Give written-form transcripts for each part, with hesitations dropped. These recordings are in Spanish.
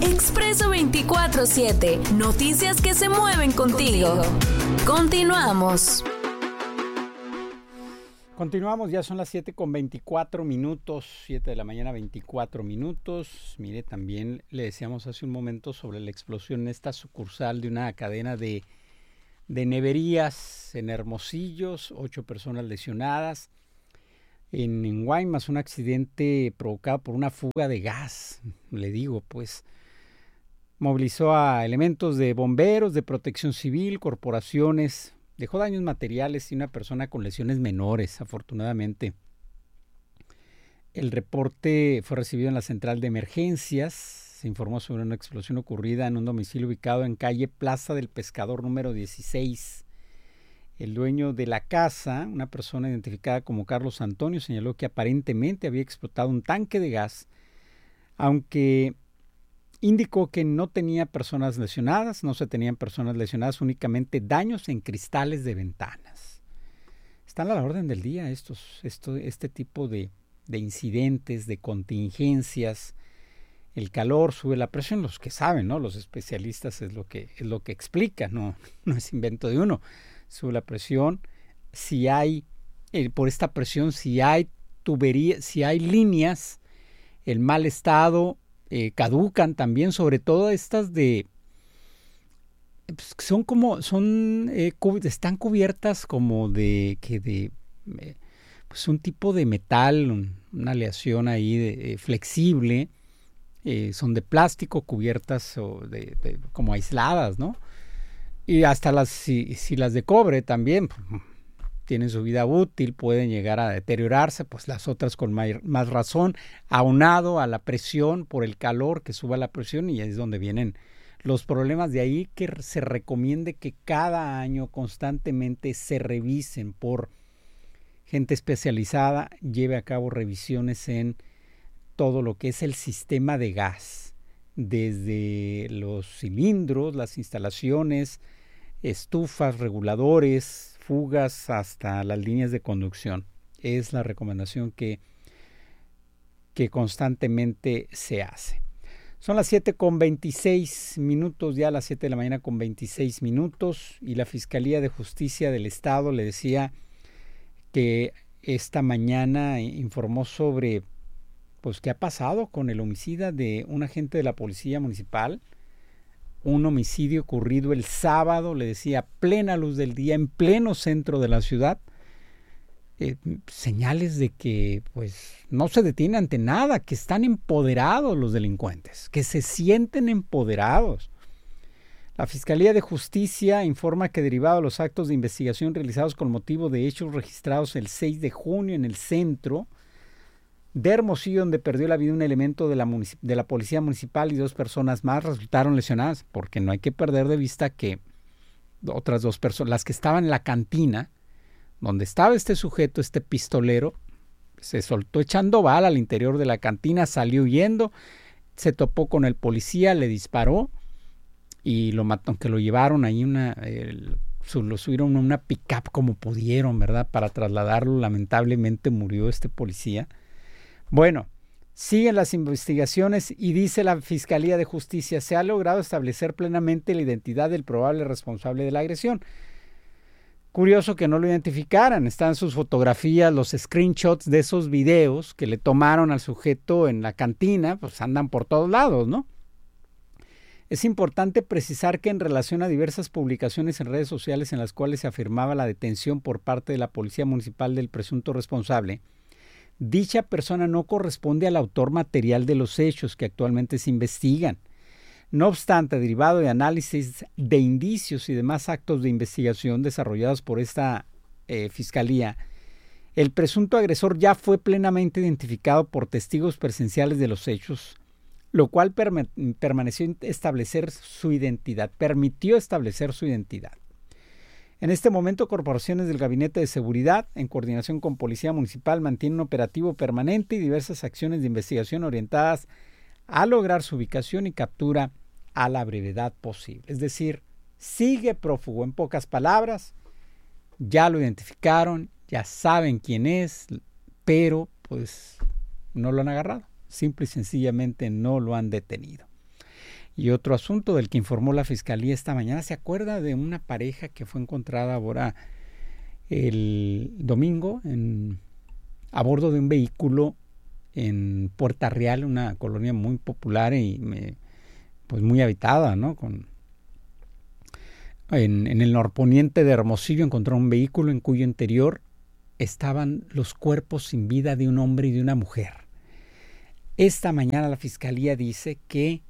Expreso 24/7. Noticias que se mueven contigo. Continuamos. Continuamos, ya son las 7:24, 7 de la mañana, 24 minutos. Mire, también le decíamos hace un momento sobre la explosión en esta sucursal de una cadena de neverías en Hermosillos, 8 personas lesionadas. En Guaymas, un accidente provocado por una fuga de gas, le digo, pues movilizó a elementos de bomberos, de protección civil, corporaciones, dejó daños materiales y una persona con lesiones menores, afortunadamente. El reporte fue recibido en la central de emergencias. Se informó sobre una explosión ocurrida en un domicilio ubicado en calle Plaza del Pescador número 16. El dueño de la casa, una persona identificada como Carlos Antonio, señaló que aparentemente había explotado un tanque de gas, aunque indicó que no tenía personas lesionadas, no se tenían personas lesionadas, únicamente daños en cristales de ventanas. Están a la orden del día este tipo de incidentes, de contingencias. El calor sube la presión, los que saben, ¿no? Los especialistas es lo que explican, no es invento de uno. Sube la presión, si hay, por esta presión, si hay tuberías, si hay líneas, el mal estado, caducan también, sobre todo estas están cubiertas como pues un tipo de metal, una aleación ahí flexible, son de plástico, cubiertas como aisladas, ¿no? Y hasta si las de cobre también tienen su vida útil, pueden llegar a deteriorarse, pues las otras con más razón, aunado a la presión por el calor que suba la presión, y es donde vienen los problemas. De ahí que se recomiende que cada año constantemente se revisen por gente especializada, lleve a cabo revisiones en todo lo que es el sistema de gas, desde los cilindros, las instalaciones, estufas, reguladores, fugas, hasta las líneas de conducción. Es la recomendación que constantemente se hace. Son las 7:26, ya las 7 de la mañana con 26 minutos, y la Fiscalía de Justicia del Estado le decía que esta mañana informó sobre pues qué ha pasado con el homicida de un agente de la Policía Municipal. Un homicidio ocurrido el sábado, le decía, a plena luz del día, en pleno centro de la ciudad. Señales de que pues no se detiene ante nada, que están empoderados los delincuentes, que se sienten empoderados. La Fiscalía de Justicia informa que, derivado de los actos de investigación realizados con motivo de hechos registrados el 6 de junio en el centro de Hermosillo, donde perdió la vida un elemento de la Policía Municipal y 2 personas más resultaron lesionadas, porque no hay que perder de vista que otras 2 personas, las que estaban en la cantina, donde estaba este sujeto, este pistolero, se soltó echando bala al interior de la cantina, salió huyendo, se topó con el policía, le disparó y lo mató, aunque lo llevaron ahí lo subieron a una pick-up como pudieron, ¿verdad? Para trasladarlo. Lamentablemente murió este policía. Bueno, siguen las investigaciones y dice la Fiscalía de Justicia: se ha logrado establecer plenamente la identidad del probable responsable de la agresión. Curioso que no lo identificaran. Están sus fotografías, los screenshots de esos videos que le tomaron al sujeto en la cantina, pues andan por todos lados, ¿no? Es importante precisar que, en relación a diversas publicaciones en redes sociales en las cuales se afirmaba la detención por parte de la Policía Municipal del presunto responsable, dicha persona no corresponde al autor material de los hechos que actualmente se investigan. No obstante, derivado de análisis de indicios y demás actos de investigación desarrollados por esta Fiscalía, el presunto agresor ya fue plenamente identificado por testigos presenciales de los hechos, lo cual permitió establecer su identidad. En este momento, corporaciones del Gabinete de Seguridad, en coordinación con Policía Municipal, mantienen un operativo permanente y diversas acciones de investigación orientadas a lograr su ubicación y captura a la brevedad posible. Es decir, sigue prófugo. En pocas palabras, ya lo identificaron, ya saben quién es, pero pues no lo han agarrado. Simple y sencillamente no lo han detenido. Y otro asunto del que informó la Fiscalía esta mañana, ¿se acuerda de una pareja que fue encontrada ahora el domingo a bordo de un vehículo en Puerta Real, una colonia muy popular y pues muy habitada, ¿no? En el norponiente de Hermosillo encontraron un vehículo en cuyo interior estaban los cuerpos sin vida de un hombre y de una mujer. Esta mañana la Fiscalía dice que,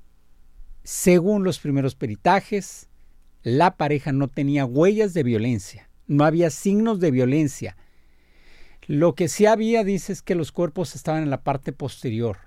según los primeros peritajes, la pareja no tenía huellas de violencia, no había signos de violencia. Lo que sí había, dice, es que los cuerpos estaban en la parte posterior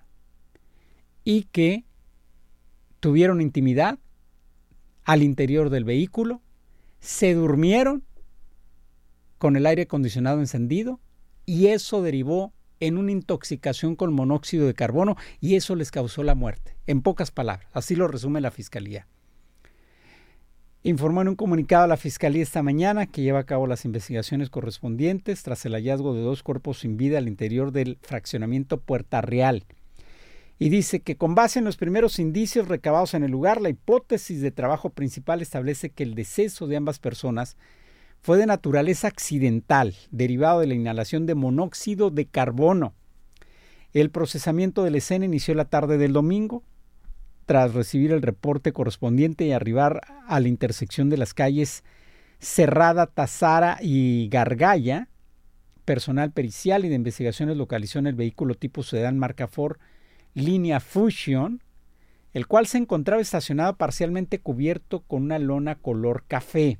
y que tuvieron intimidad al interior del vehículo, se durmieron con el aire acondicionado encendido y eso derivó en una intoxicación con monóxido de carbono y eso les causó la muerte. En pocas palabras, así lo resume la Fiscalía. Informó en un comunicado a la Fiscalía esta mañana que lleva a cabo las investigaciones correspondientes tras el hallazgo de 2 cuerpos sin vida al interior del fraccionamiento Puerta Real. Y dice que con base en los primeros indicios recabados en el lugar, la hipótesis de trabajo principal establece que el deceso de ambas personas fue de naturaleza accidental, derivado de la inhalación de monóxido de carbono. El procesamiento de la escena inició la tarde del domingo, tras recibir el reporte correspondiente y arribar a la intersección de las calles Cerrada, Tazara y Gargalla. Personal pericial y de investigaciones localizó en el vehículo tipo sedán marca Ford línea Fusion, el cual se encontraba estacionado parcialmente cubierto con una lona color café.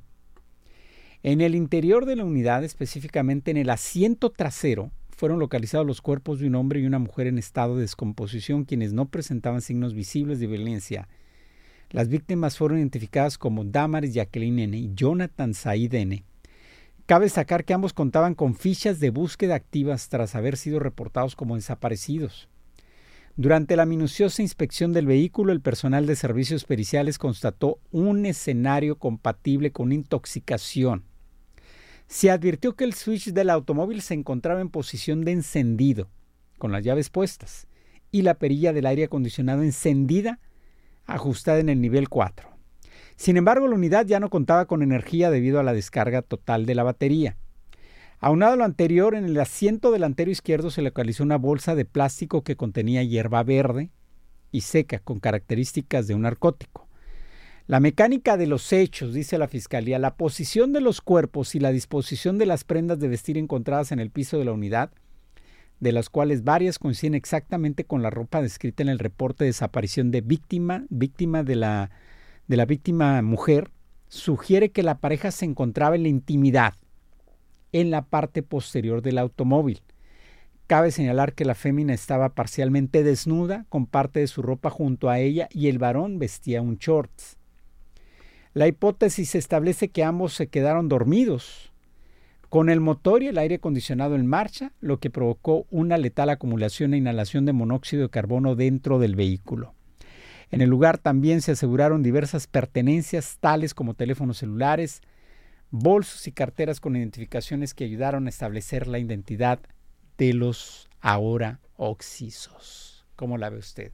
En el interior de la unidad, específicamente en el asiento trasero, fueron localizados los cuerpos de un hombre y una mujer en estado de descomposición, quienes no presentaban signos visibles de violencia. Las víctimas fueron identificadas como Damaris Jacqueline N. y Jonathan Said N. Cabe destacar que ambos contaban con fichas de búsqueda activas tras haber sido reportados como desaparecidos. Durante la minuciosa inspección del vehículo, el personal de servicios periciales constató un escenario compatible con intoxicación. Se advirtió que el switch del automóvil se encontraba en posición de encendido, con las llaves puestas, y la perilla del aire acondicionado encendida, ajustada en el nivel 4. Sin embargo, la unidad ya no contaba con energía debido a la descarga total de la batería. Aunado a lo anterior, en el asiento delantero izquierdo se localizó una bolsa de plástico que contenía hierba verde y seca, con características de un narcótico. La mecánica de los hechos, dice la Fiscalía, la posición de los cuerpos y la disposición de las prendas de vestir encontradas en el piso de la unidad, de las cuales varias coinciden exactamente con la ropa descrita en el reporte de desaparición de víctima de la víctima mujer, sugiere que la pareja se encontraba en la intimidad, en la parte posterior del automóvil. Cabe señalar que la fémina estaba parcialmente desnuda, con parte de su ropa junto a ella, y el varón vestía un shorts. La hipótesis establece que ambos se quedaron dormidos, con el motor y el aire acondicionado en marcha, lo que provocó una letal acumulación e inhalación de monóxido de carbono dentro del vehículo. En el lugar también se aseguraron diversas pertenencias, tales como teléfonos celulares, bolsos y carteras con identificaciones que ayudaron a establecer la identidad de los ahora occisos. ¿Cómo la ve usted?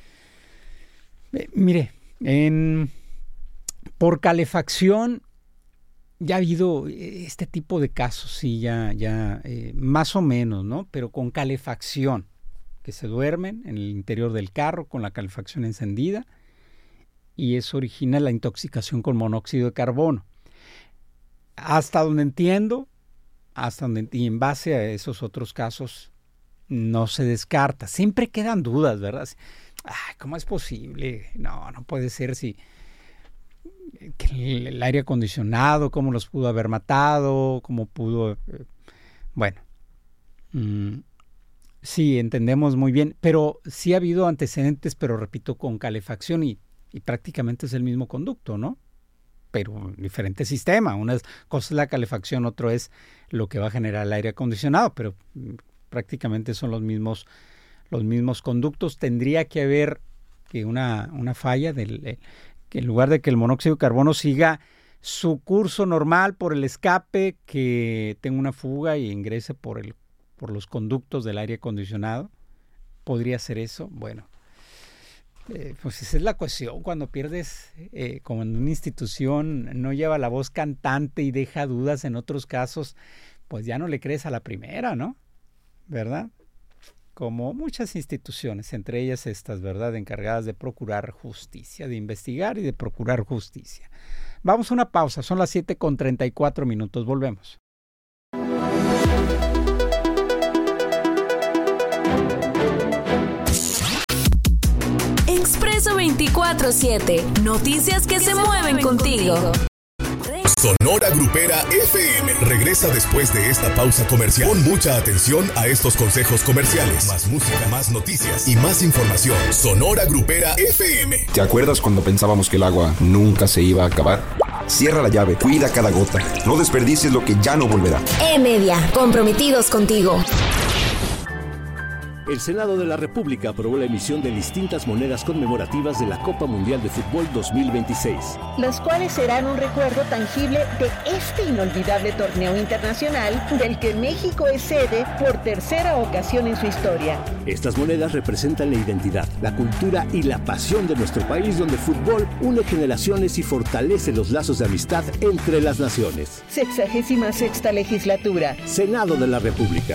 Mire, por calefacción ya ha habido este tipo de casos, sí, ya más o menos, ¿no? Pero con calefacción, que se duermen en el interior del carro con la calefacción encendida y eso origina la intoxicación con monóxido de carbono. Hasta donde entiendo, y en base a esos otros casos, no se descarta. Siempre quedan dudas, ¿verdad? ¿Cómo es posible? No puede ser que el aire acondicionado, cómo los pudo haber matado, cómo pudo... sí, entendemos muy bien, pero sí ha habido antecedentes, pero repito, con calefacción y prácticamente es el mismo conducto, ¿no? Pero diferente sistema. Una cosa es la calefacción, otro es lo que va a generar el aire acondicionado, pero prácticamente son los mismos conductos. Tendría que haber una falla que en lugar de que el monóxido de carbono siga su curso normal por el escape, que tenga una fuga y ingrese por los conductos del aire acondicionado. ¿Podría ser eso? Bueno, Pues esa es la cuestión, cuando pierdes, como en una institución no lleva la voz cantante y deja dudas en otros casos, pues ya no le crees a la primera, ¿no? ¿Verdad? Como muchas instituciones, entre ellas estas, ¿verdad?, encargadas de procurar justicia, de investigar y de procurar justicia. Vamos a una pausa, son las 7:34, volvemos. Expreso 24/7, noticias que se mueven contigo. Sonora Grupera FM regresa después de esta pausa comercial. Pon mucha atención a estos consejos comerciales. Más música, más noticias y más información. Sonora Grupera FM. ¿Te acuerdas cuando pensábamos que el agua nunca se iba a acabar? Cierra la llave, cuida cada gota. No desperdicies lo que ya no volverá. E-Media, comprometidos contigo. El Senado de la República aprobó la emisión de distintas monedas conmemorativas de la Copa Mundial de Fútbol 2026. Las cuales serán un recuerdo tangible de este inolvidable torneo internacional del que México es sede por tercera ocasión en su historia. Estas monedas representan la identidad, la cultura y la pasión de nuestro país, donde el fútbol une generaciones y fortalece los lazos de amistad entre las naciones. 66ª legislatura. Senado de la República.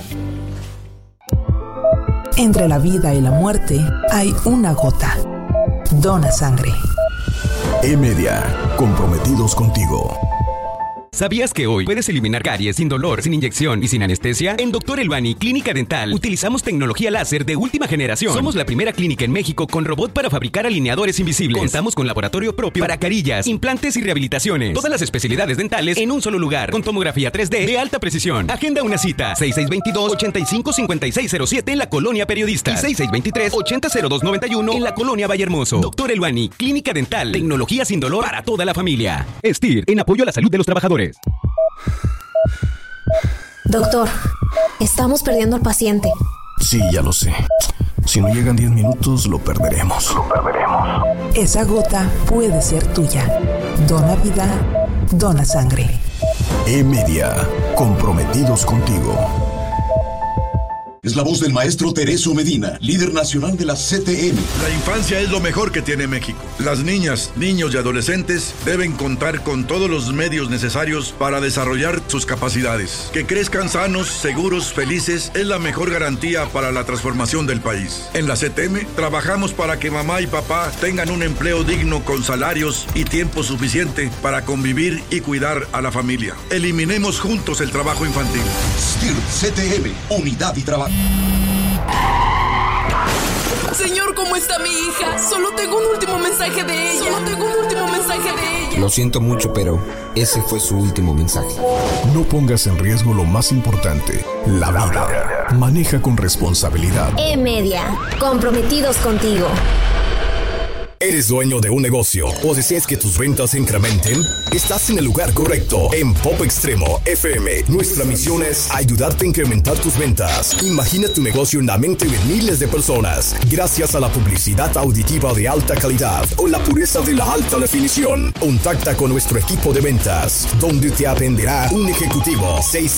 Entre la vida y la muerte hay una gota. Dona sangre. E-Media, comprometidos contigo. ¿Sabías que hoy puedes eliminar caries sin dolor, sin inyección y sin anestesia? En Dr. Elbani Clínica Dental utilizamos tecnología láser de última generación. Somos la primera clínica en México con robot para fabricar alineadores invisibles. Contamos con laboratorio propio para carillas, implantes y rehabilitaciones. Todas las especialidades dentales en un solo lugar, con tomografía 3D de alta precisión. Agenda una cita, 6622-855607 en la Colonia Periodista y 6623-800291 en la Colonia Vallehermoso. Dr. Elbani Clínica Dental, tecnología sin dolor para toda la familia. STIR, en apoyo a la salud de los trabajadores. Doctor, estamos perdiendo al paciente. Sí, ya lo sé. Si no llegan 10 minutos, lo perderemos. Esa gota puede ser tuya. Dona vida, dona sangre. E-Media, comprometidos contigo. Es la voz del maestro Tereso Medina, líder nacional de la CTM. La infancia es lo mejor que tiene México. Las niñas, niños y adolescentes deben contar con todos los medios necesarios para desarrollar sus capacidades. Que crezcan sanos, seguros, felices es la mejor garantía para la transformación del país. En la CTM trabajamos para que mamá y papá tengan un empleo digno con salarios y tiempo suficiente para convivir y cuidar a la familia. Eliminemos juntos el trabajo infantil. STIR CTM, unidad y trabajo. Señor, ¿cómo está mi hija? Solo tengo un último mensaje de ella. Lo siento mucho, pero ese fue su último mensaje. No pongas en riesgo lo más importante, la vida. Maneja con responsabilidad. E-Media, comprometidos contigo. ¿Eres dueño de un negocio o deseas que tus ventas se incrementen? Estás en el lugar correcto. En Pop Extremo FM, nuestra misión es ayudarte a incrementar tus ventas. Imagina tu negocio en la mente de miles de personas gracias a la publicidad auditiva de alta calidad o la pureza de la alta definición. Contacta con nuestro equipo de ventas, donde te atenderá un ejecutivo.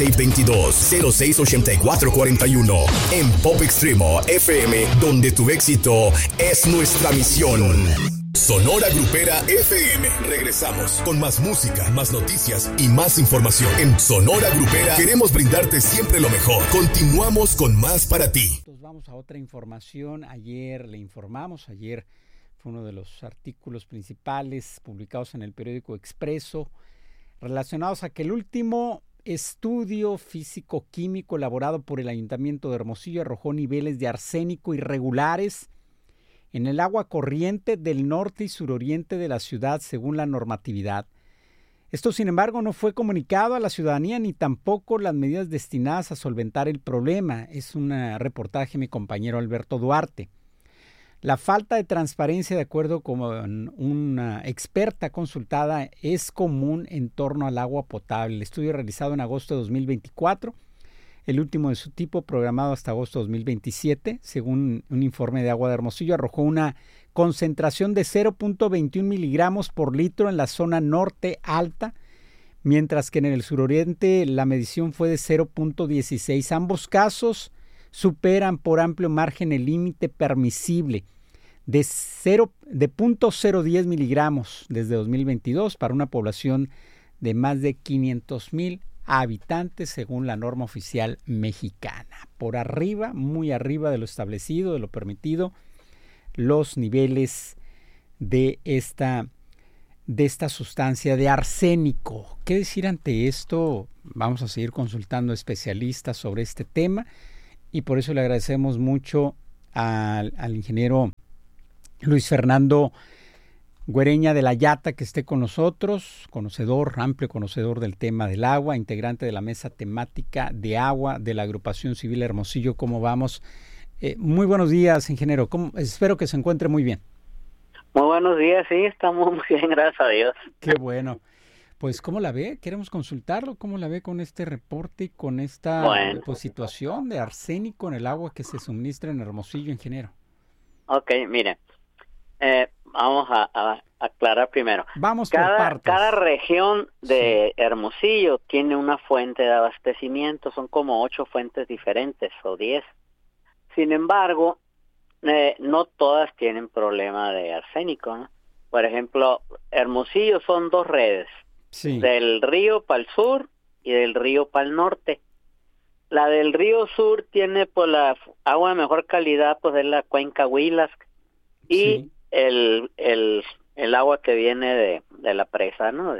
6622-068441. En Pop Extremo FM, donde tu éxito es nuestra misión. Sonora Grupera FM. Regresamos con más música, más noticias y más información. En Sonora Grupera queremos brindarte siempre lo mejor. Continuamos con más para ti. Vamos a otra información. Ayer fue uno de los artículos principales publicados en el periódico Expreso, relacionados a que el último estudio físico-químico elaborado por el Ayuntamiento de Hermosillo arrojó niveles de arsénico irregulares en el agua corriente del norte y suroriente de la ciudad, según la normatividad. Esto, sin embargo, no fue comunicado a la ciudadanía ni tampoco las medidas destinadas a solventar el problema. Es un reportaje de mi compañero Alberto Duarte. La falta de transparencia, de acuerdo con una experta consultada, es común en torno al agua potable. El estudio realizado en agosto de 2024, el último de su tipo, programado hasta agosto de 2027, según un informe de Agua de Hermosillo, arrojó una concentración de 0.21 miligramos por litro en la zona norte alta, mientras que en el suroriente la medición fue de 0.16. Ambos casos superan por amplio margen el límite permisible. de 0.010 miligramos desde 2022 para una población de más de 500,000 habitantes según la norma oficial mexicana. Por arriba, muy arriba de lo establecido, de lo permitido, los niveles de esta sustancia de arsénico. ¿Qué decir ante esto? Vamos a seguir consultando especialistas sobre este tema y por eso le agradecemos mucho al ingeniero Luis Fernando Güereña de la Yata que esté con nosotros, amplio conocedor del tema del agua, integrante de la mesa temática de agua de la Agrupación Civil Hermosillo. ¿Cómo vamos? Muy buenos días, ingeniero. Espero que se encuentre muy bien. Muy buenos días, sí, estamos muy bien, gracias a Dios. Qué bueno. Pues, ¿cómo la ve? Queremos consultarlo. ¿Cómo la ve con este reporte y con esta situación de arsénico en el agua que se suministra en Hermosillo, ingeniero? Ok, mire, vamos a aclarar primero. Vamos por partes. Cada región de Hermosillo tiene una fuente de abastecimiento, son como 8 fuentes diferentes o 10. Sin embargo, no todas tienen problema de arsénico, ¿no? Por ejemplo, Hermosillo son 2 redes, del río para el sur y del río para el norte. La del río sur tiene pues la agua de mejor calidad, pues es la cuenca Huilas y el agua que viene de la presa, ¿no?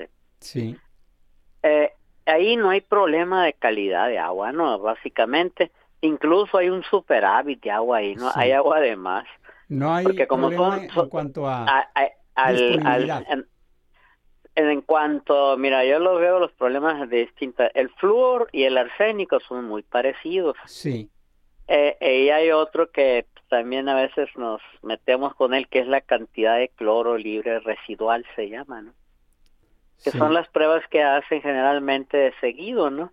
Ahí no hay problema de calidad de agua, ¿no? Básicamente, incluso hay un superávit de agua ahí, ¿no? Hay agua de más. No hay problema en cuanto a disponibilidad. En cuanto, mira, yo lo veo los problemas de distintas. El flúor y el arsénico son muy parecidos. Sí. Y hay otro que también a veces nos metemos con él, que es la cantidad de cloro libre residual, se llama, ¿no? Que son las pruebas que hacen generalmente de seguido, ¿no?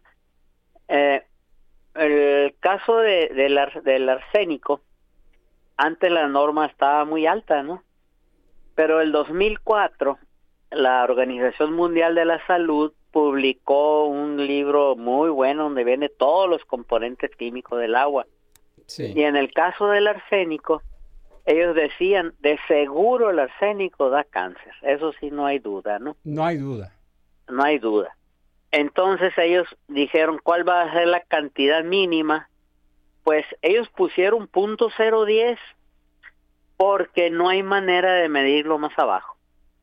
El caso del arsénico, antes la norma estaba muy alta, ¿no? Pero el 2004, la Organización Mundial de la Salud publicó un libro muy bueno donde vienen todos los componentes químicos del agua. Sí. Y en el caso del arsénico, ellos decían, de seguro el arsénico da cáncer. Eso sí, no hay duda, ¿no? No hay duda. No hay duda. Entonces ellos dijeron, ¿cuál va a ser la cantidad mínima? Pues ellos pusieron .010 porque no hay manera de medirlo más abajo.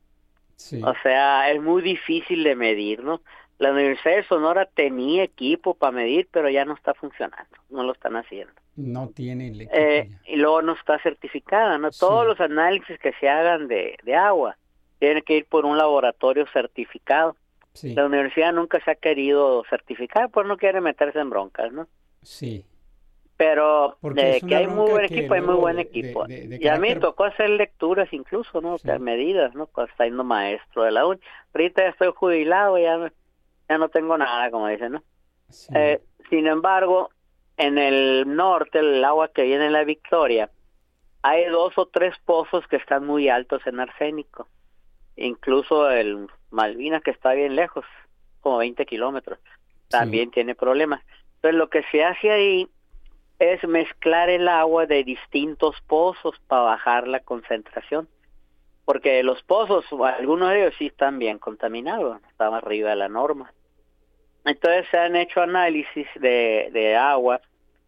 Sí. O sea, es muy difícil de medir, ¿no? La Universidad de Sonora tenía equipo para medir, pero ya no está funcionando, no lo están haciendo. No tiene el equipo y luego no está certificada, ¿no? Sí. Todos los análisis que se hagan de agua tienen que ir por un laboratorio certificado. Sí. La universidad nunca se ha querido certificar, pues no quiere meterse en broncas, ¿no? Sí. Pero que hay muy buen equipo, hay muy buen equipo. Y a mí me tocó hacer lecturas incluso, ¿no? Sí. Medidas, ¿no? Cuando estaba siendo maestro de la uni. Ahorita ya estoy jubilado, ya no tengo nada, como dicen, ¿no? Sí. Sin embargo, en el norte, el agua que viene en la Victoria, hay 2 o 3 pozos que están muy altos en arsénico. Incluso el Malvinas, que está bien lejos, como 20 kilómetros, también tiene problemas. Entonces, lo que se hace ahí es mezclar el agua de distintos pozos para bajar la concentración. Porque los pozos, algunos de ellos sí están bien contaminados, están arriba de la norma. Entonces se han hecho análisis de agua,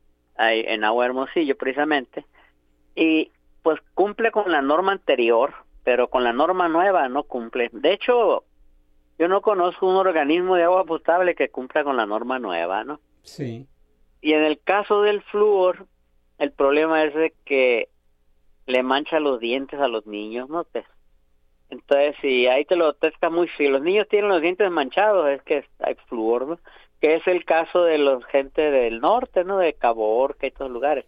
en Agua Hermosillo precisamente, y pues cumple con la norma anterior, pero con la norma nueva no cumple. De hecho, yo no conozco un organismo de agua potable que cumpla con la norma nueva, ¿no? Sí. Y en el caso del flúor, el problema es de que le mancha los dientes a los niños, ¿no? Entonces, si ahí te lo pesca muy, si los niños tienen los dientes manchados, es que hay flúor, ¿no? Que es el caso de la gente del norte, ¿no? De Caborca y todos los lugares,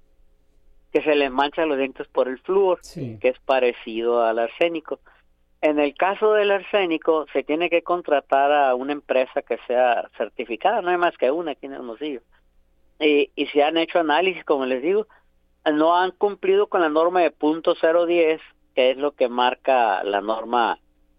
que se les manchan los dientes por el flúor, que es parecido al arsénico. En el caso del arsénico, se tiene que contratar a una empresa que sea certificada, no hay más que una aquí en Hermosillo. Y se han hecho análisis, como les digo, no han cumplido con la norma de .010, que es lo que marca la norma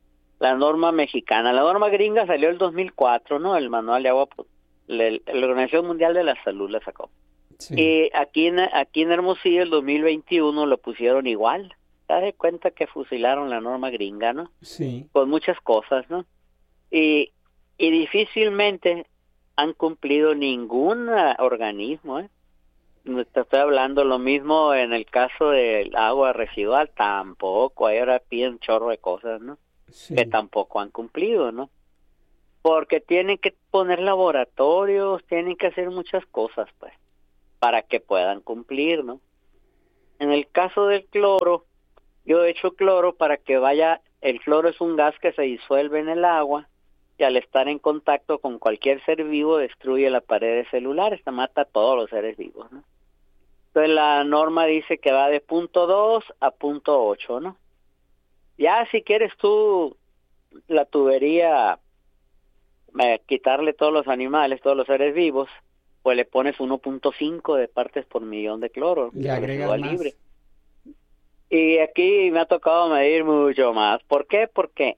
mexicana. La norma gringa salió el 2004, ¿no? El manual de agua, la Organización Mundial de la Salud la sacó. Sí. Y aquí en Hermosillo el 2021 lo pusieron igual, Se da cuenta que fusilaron la norma gringa, ¿no? Sí. Con muchas cosas, ¿no? Y difícilmente han cumplido ningún organismo, ¿eh? Te estoy hablando lo mismo en el caso del agua residual, tampoco, ahí ahora piden un chorro de cosas, ¿no? Sí. Que tampoco han cumplido, ¿no? Porque tienen que poner laboratorios, tienen que hacer muchas cosas, pues, para que puedan cumplir, ¿no? En el caso del cloro, yo he hecho cloro para que vaya, el cloro es un gas que se disuelve en el agua y al estar en contacto con cualquier ser vivo destruye las paredes celulares, mata a todos los seres vivos, ¿no? Entonces la norma dice que va de 0.2 a 0.8, ¿no? Ya si quieres tú la tubería, quitarle todos los animales, todos los seres vivos, pues le pones 1.5 de partes por millón de cloro. Le agregas más. Libre. Y aquí me ha tocado medir mucho más. ¿Por qué? Porque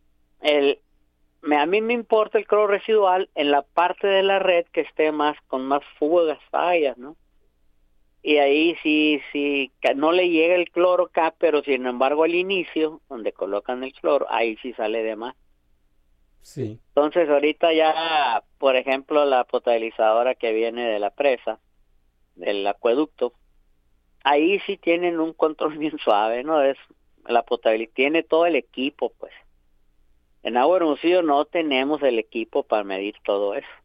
a mí me importa el cloro residual en la parte de la red que esté con más fugas, fallas, ¿no? Y ahí sí, no le llega el cloro acá, pero sin embargo al inicio, donde colocan el cloro, ahí sí sale de más. Sí. Entonces ahorita ya, por ejemplo, la potabilizadora que viene de la presa, del acueducto, ahí sí tienen un control bien suave, ¿no? Es la potabilidad, tiene todo el equipo, pues. En Agua Hermosillo no tenemos el equipo para medir todo eso.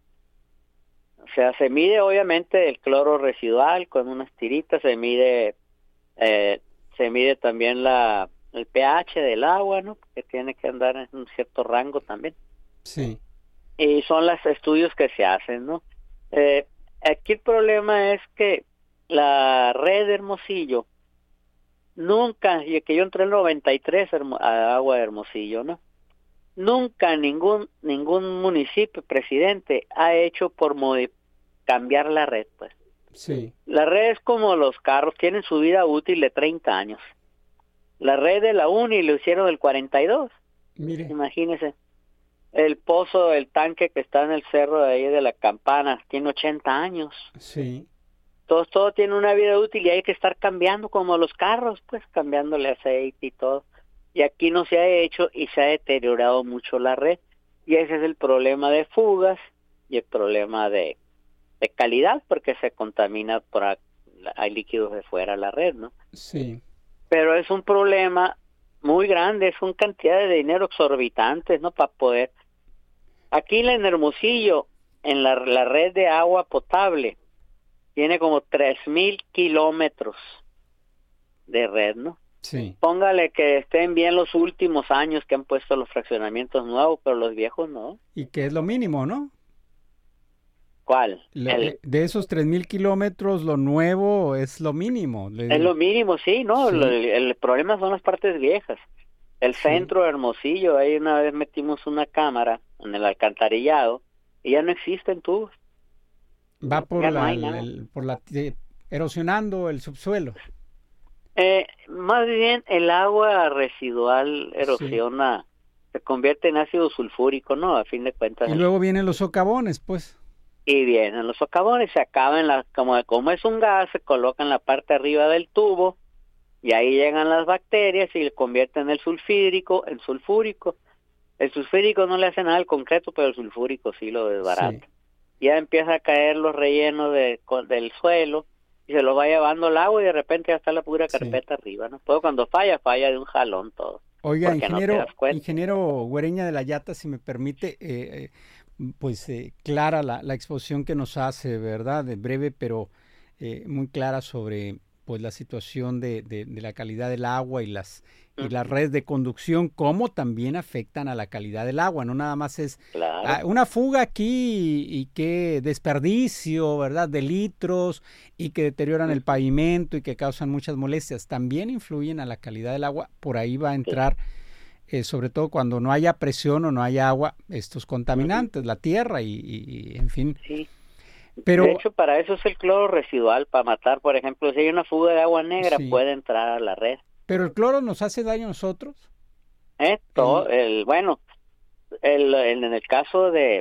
O sea, se mide obviamente el cloro residual con unas tiritas, se mide también el pH del agua, ¿no? Que tiene que andar en un cierto rango también. Sí. Y son los estudios que se hacen, ¿no? Aquí el problema es que la red de Hermosillo nunca, y que yo entré en 93 a Agua de Hermosillo, ¿no? Nunca ningún municipio, presidente, ha hecho por cambiar la red, pues. Sí. La red es como los carros, tienen su vida útil de 30 años. La red de la UNI lo hicieron del 42. Mire. Imagínese. El pozo, el tanque que está en el cerro de ahí de la Campana, tiene 80 años. Sí. Todo tiene una vida útil y hay que estar cambiando como los carros, pues cambiándole aceite y todo. Y aquí no se ha hecho y se ha deteriorado mucho la red. Y ese es el problema de fugas y el problema de calidad, porque se contamina hay líquidos de fuera de la red, ¿no? Sí. Pero es un problema muy grande, es una cantidad de dinero exorbitante, ¿no? Para poder. Aquí en Hermosillo, en la red de agua potable, tiene como 3,000 kilómetros de red, ¿no? Sí. Póngale que estén bien los últimos años que han puesto los fraccionamientos nuevos, pero los viejos no. Y que es lo mínimo, ¿no? ¿Cuál? De esos 3,000 kilómetros, lo nuevo es lo mínimo. Es lo mínimo, sí, ¿no? Sí. El problema son las partes viejas. El centro de Hermosillo, ahí una vez metimos una cámara en el alcantarillado y ya no existen tubos. Va por erosionando el subsuelo. Más bien el agua residual erosiona, se convierte en ácido sulfúrico, ¿no? A fin de cuentas. Y luego vienen los socavones, pues. Y vienen los socavones, se acaban como es un gas, se coloca en la parte arriba del tubo y ahí llegan las bacterias y le convierten el sulfídrico en sulfúrico. El sulfúrico no le hace nada al concreto, pero el sulfúrico sí lo desbarata. Sí. Ya empieza a caer los rellenos del suelo y se los va llevando el agua y de repente ya está la pura carpeta arriba, ¿no? Pues cuando falla de un jalón todo. Oiga, ingeniero Güereña de la Llata, si me permite, clara la exposición que nos hace, ¿verdad? De breve, pero muy clara sobre pues la situación de la calidad del agua y las redes de conducción, cómo también afectan a la calidad del agua. No nada más es una fuga aquí y qué desperdicio, ¿verdad? De litros y que deterioran el pavimento y que causan muchas molestias. También influyen a la calidad del agua. Por ahí va a entrar, sobre todo cuando no haya presión o no haya agua, estos contaminantes, la tierra y en fin. Sí. Pero, de hecho, para eso es el cloro residual, para matar, por ejemplo, si hay una fuga de agua negra, puede entrar a la red. ¿Pero el cloro nos hace daño a nosotros? En el caso del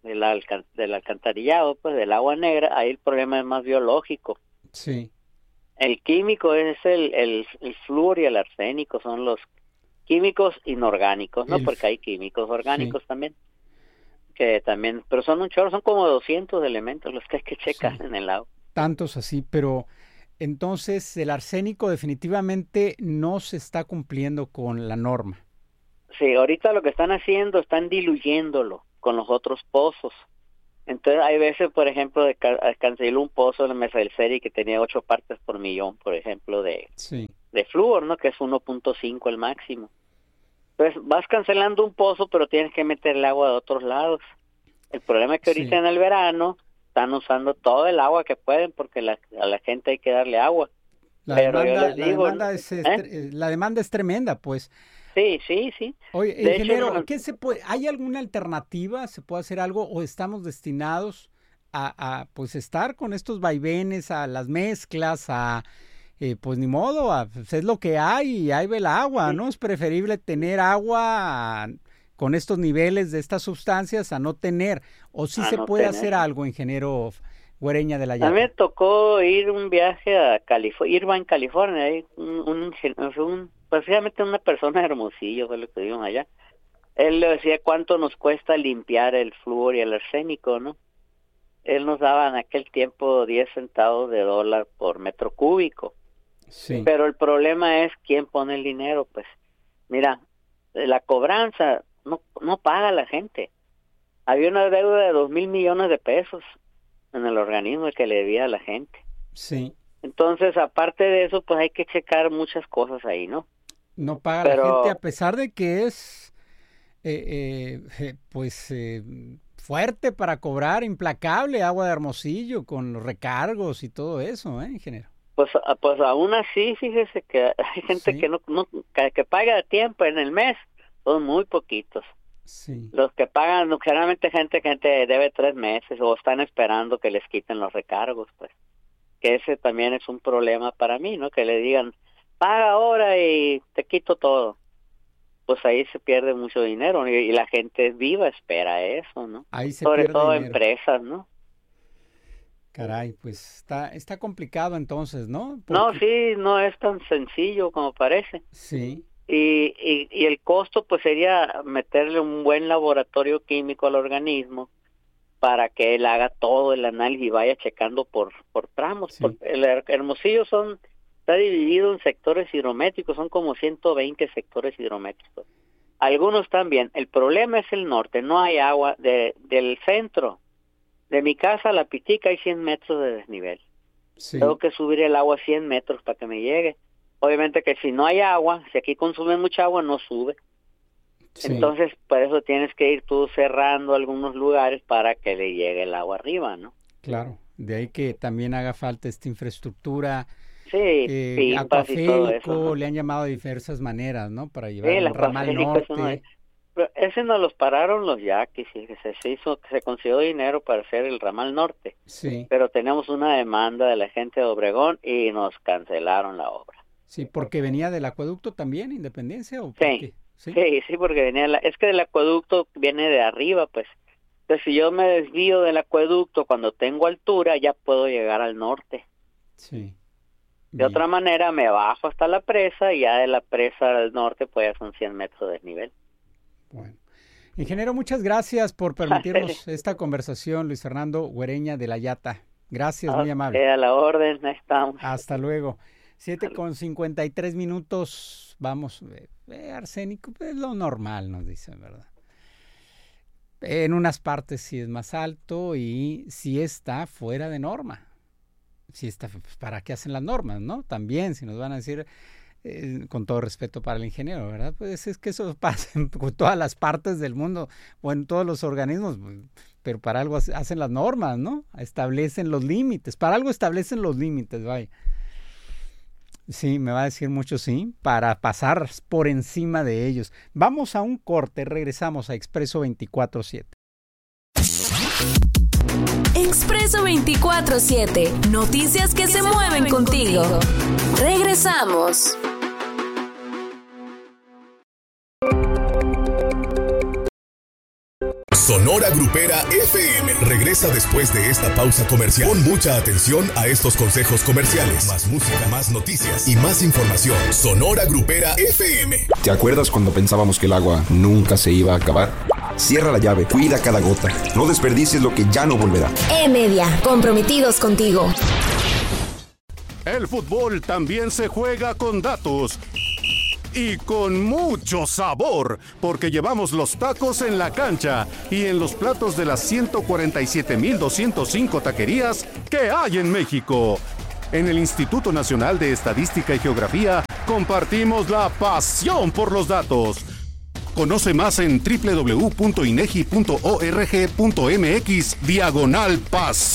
alcantarillado, pues del agua negra, ahí el problema es más biológico. Sí. El químico es el flúor y el arsénico, son los químicos inorgánicos, ¿no? Porque hay químicos orgánicos también, que también, pero son un chorro, son como 200 elementos los que hay que checar en el agua. Tantos así, pero entonces el arsénico definitivamente no se está cumpliendo con la norma. Sí, ahorita lo que están haciendo, están diluyéndolo con los otros pozos. Entonces hay veces, por ejemplo, canceló un pozo en el Mesalceri que tenía 8 partes por millón, por ejemplo, de flúor, ¿no? Que es 1.5 el máximo. Entonces vas cancelando un pozo, pero tienes que meter el agua de otros lados. El problema es que ahorita en el verano están usando todo el agua que pueden porque a la gente hay que darle agua. La demanda es tremenda, pues. Sí. Oye, ingeniero, ¿hay alguna alternativa? ¿Se puede hacer algo o estamos destinados a pues estar con estos vaivenes, a las mezclas, pues ni modo, pues es lo que hay y ahí ve el agua, ¿no? Es preferible tener agua con estos niveles de estas sustancias a no tener, o sí se puede hacer algo, ingeniero Güereña de la Llata. A mí me tocó ir un viaje a Irvine, California, ahí precisamente una persona de Hermosillo, fue lo que vimos allá. Él le decía cuánto nos cuesta limpiar el flúor y el arsénico, ¿no? Él nos daba en aquel tiempo 10 centavos de dólar por metro cúbico. Sí. Pero el problema es quién pone el dinero, pues. Mira, la cobranza no paga la gente. Había una deuda de 2,000 millones de pesos en el organismo que le debía a la gente. Sí. Entonces, aparte de eso, pues hay que checar muchas cosas ahí, ¿no? No paga la gente a pesar de que es, fuerte para cobrar, implacable, Agua de Hermosillo, con los recargos y todo eso, ingeniero. Pues aún así, fíjese que hay gente que paga a tiempo en el mes, son muy poquitos. Sí. Los que pagan, generalmente gente debe 3 meses o están esperando que les quiten los recargos, pues. Que ese también es un problema para mí, ¿no? Que le digan, paga ahora y te quito todo. Pues ahí se pierde mucho dinero y la gente viva espera eso, ¿no? Ahí se sobre pierde todo dinero. Empresas, ¿no? Caray, pues está complicado entonces, ¿no? No, sí, no es tan sencillo como parece. Sí. Y el costo pues sería meterle un buen laboratorio químico al organismo para que él haga todo el análisis y vaya checando por tramos. Sí. El Hermosillo está dividido en sectores hidrométricos, son como 120 sectores hidrométricos. Algunos están bien. El problema es el norte, no hay agua. Del centro, de mi casa a La Pitica hay 100 metros de desnivel. Sí. Tengo que subir el agua 100 metros para que me llegue. Obviamente que si no hay agua, si aquí consumen mucha agua, no sube. Sí. Entonces, por eso tienes que ir tú cerrando algunos lugares para que le llegue el agua arriba, ¿no? Claro, de ahí que también haga falta esta infraestructura. Sí, Acuaférico, ¿no? Le han llamado de diversas maneras, ¿no? Para llevar el ramal norte. Ese nos los pararon los yaquis, y se consiguió dinero para hacer el ramal norte. Sí. Pero tenemos una demanda de la gente de Obregón y nos cancelaron la obra. Sí, porque venía del acueducto también, Independencia, ¿o por qué? Sí, porque venía es que el acueducto viene de arriba, pues. Entonces, si yo me desvío del acueducto cuando tengo altura, ya puedo llegar al norte. Sí. De otra manera, me bajo hasta la presa y ya de la presa al norte, pues ya son 100 metros de desnivel. Bueno. Ingeniero, muchas gracias por permitirnos esta conversación, Luis Fernando Güereña de la Llata. Gracias, muy amable. A la orden, estamos. Hasta luego. 7:53, vamos, arsénico, es lo normal, nos dicen, ¿verdad? En unas partes sí es más alto y sí está fuera de norma. Sí está, pues, ¿para qué hacen las normas, no? También, si nos van a decir, con todo respeto para el ingeniero, ¿verdad? Pues es que eso pasa en todas las partes del mundo o en todos los organismos, pero para algo hacen las normas, ¿no? Establecen los límites, para algo establecen los límites, vaya. Sí, me va a decir mucho sí, para pasar por encima de ellos. Vamos a un corte, regresamos a Expreso 24/7. Expreso 24/7, noticias que se mueven contigo. Regresamos. Sonora Grupera FM regresa después de esta pausa comercial. Pon mucha atención a estos consejos comerciales. Más música, más noticias y más información. Sonora Grupera FM. ¿Te acuerdas cuando pensábamos que el agua nunca se iba a acabar? Cierra la llave, cuida cada gota. No desperdicies lo que ya no volverá. E-Media, comprometidos contigo. El fútbol también se juega con datos. Y con mucho sabor, porque llevamos los tacos en la cancha y en los platos de las 147,205 taquerías que hay en México. En el Instituto Nacional de Estadística y Geografía compartimos la pasión por los datos. Conoce más en www.inegi.org.mx/pasión.